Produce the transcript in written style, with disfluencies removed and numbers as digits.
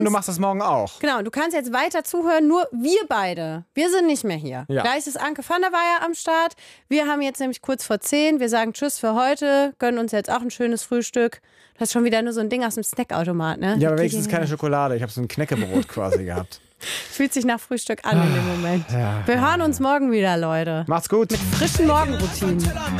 Du machst das morgen auch. Genau, du kannst jetzt weiter zuhören, nur wir beide, wir sind nicht mehr hier. Ja. Gleich ist Anke van der Weyer am Start. Wir haben jetzt nämlich kurz vor 10, wir sagen Tschüss für heute, gönnen uns jetzt auch ein schönes Frühstück. Du hast schon wieder nur so ein Ding aus dem Snackautomat, ne? Ja, aber wenigstens keine Schokolade. Ich habe so ein Knäckebrot quasi gehabt. Fühlt sich nach Frühstück an in dem Moment. Ja. Wir hören uns morgen wieder, Leute. Macht's gut. Mit frischen Morgenroutinen.